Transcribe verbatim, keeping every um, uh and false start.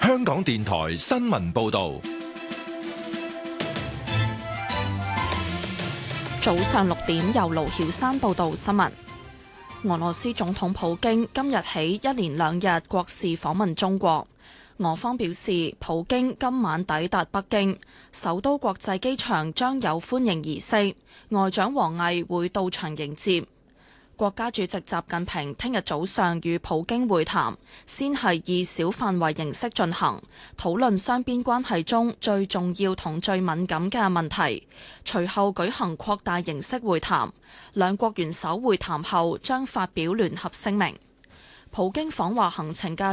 香港電台新聞報道。 早上六點，由盧曉珊報道新聞。俄羅斯總統普京今日起一連兩日國事訪問中國。俄方表示，普京今晚抵達北京，首都國際機場將有歡迎儀式，外長王毅會到場迎接。國家主席習近平聽日早上與普京會談，先係以小範圍形式進行，討論雙邊關係中最重要同最敏感嘅問題。隨後舉行擴大形式會談，兩國元首會談後將發表聯合聲明。普京訪華行程嘅